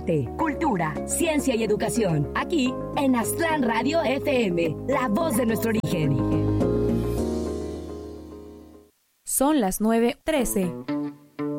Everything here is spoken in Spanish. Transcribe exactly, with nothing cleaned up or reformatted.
arte, cultura, ciencia y educación. Aquí en Aztlán Radio F M, la voz de nuestro origen. Son las nueve trece.